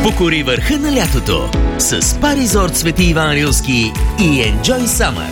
Покори върха на лятото с Спа Резорт Свети Иван Рилски и Enjoy Summer.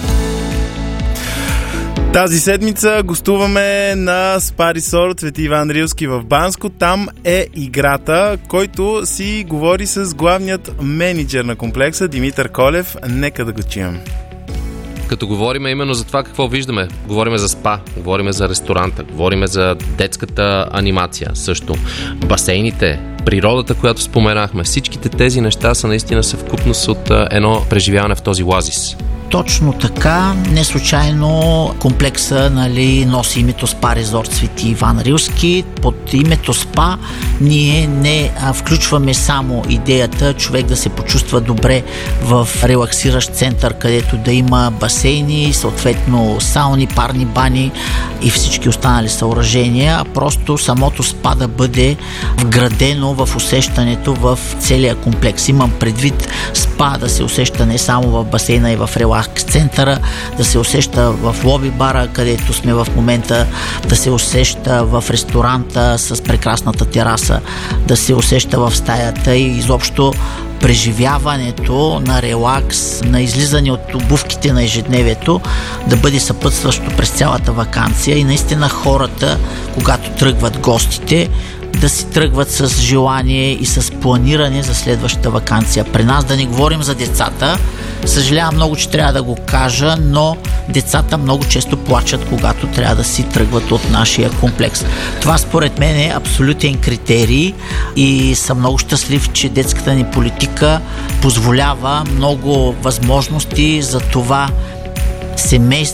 Тази седмица гостуваме на Спа Резорт Свети Иван Рилски в Банско. Там е играта, който си говори с главният менеджер на комплекса Димитър Колев. Нека да го чуем. Като говорим именно за това какво виждаме. Говорим за спа, говорим за ресторанта, говорим за детската анимация също. Басейните, природата, която споменахме. Всичките тези неща са наистина съвкупност от едно преживяване в този оазис. Точно така, не случайно комплекса носи името Спа Резорт Свети Иван Рилски. Под името Спа ние не включваме само идеята човек да се почувства добре в релаксиращ център, където да има басейни, съответно сауни, парни бани и всички останали съоръжения, а просто самото спа да бъде вградено в усещането в целия комплекс. Имам предвид спа да се усеща не само в басейна и в релакс центъра, да се усеща в лоби бара, където сме в момента, да се усеща в ресторанта с прекрасната тераса, да се усеща в стаята и изобщо преживяването на релакс, на излизане от обувките на ежедневието да бъде съпътстващо през цялата ваканция и наистина хората, когато тръгват гостите, да си тръгват с желание и с планиране за следващата ваканция. При нас да не говорим за децата. Съжалявам много, че трябва да го кажа, но децата много често плачат, когато трябва да си тръгват от нашия комплекс. Това според мен е абсолютен критерий и съм много щастлив, че детската ни политика позволява много възможности за това семейство